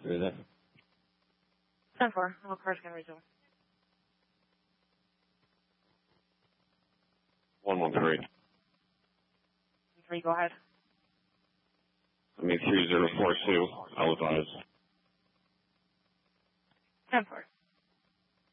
Who is that? 10-4. All cars can resume. 113. 3, go ahead. I mean 3042. I'll advise. 10-4.